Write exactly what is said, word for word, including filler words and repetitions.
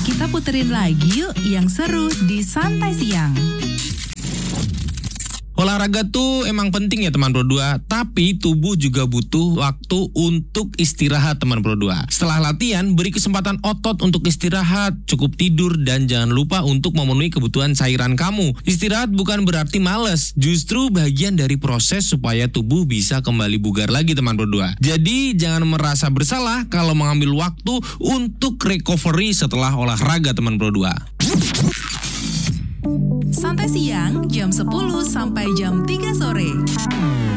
Kita puterin lagi yuk yang seru di Santai Siang. Olahraga tuh emang penting ya teman Pro dua, tapi tubuh juga butuh waktu untuk istirahat teman Pro dua. Setelah latihan, beri kesempatan otot untuk istirahat, cukup tidur, dan jangan lupa untuk memenuhi kebutuhan cairan kamu. Istirahat bukan berarti males, justru bagian dari proses supaya tubuh bisa kembali bugar lagi teman Pro dua. Jadi jangan merasa bersalah kalau mengambil waktu untuk recovery setelah olahraga teman Pro dua. Santai Siang jam sepuluh sampai jam tiga sore.